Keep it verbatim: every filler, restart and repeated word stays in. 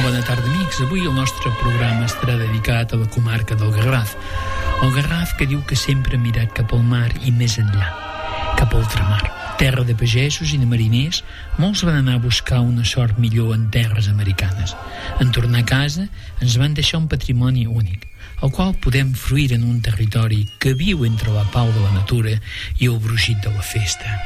Bona tarda, amics. Avui el nostre programa estarà dedicat a la comarca del Garraf. El Garraf que diu que sempre ha mirat cap al mar i més enllà, cap al ultramar. Terra de pagesos i de mariners, molts van anar a buscar una sort millor en terres americanes. En tornar a casa ens van deixar un patrimoni únic, el qual podem fruir en un territori que viu entre la pau de la natura i el brugit de la festa.